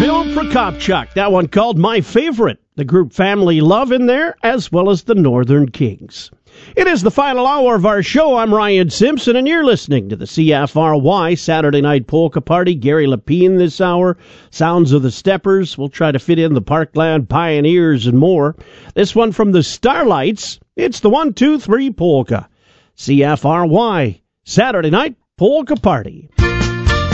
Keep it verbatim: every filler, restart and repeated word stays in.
Bill Prokopchuk, that one called My Favorite. The group Family Love in there, as well as the Northern Kings. It is the final hour of our show. I'm Ryan Simpson, and you're listening to the C F R Y Saturday Night Polka Party. Gary Lapine this hour. Sounds of the Steppers. We'll try to fit in the Parkland Pioneers and more. This one from the Starlights. It's the one two three Polka. C F R Y Saturday Night Polka Party.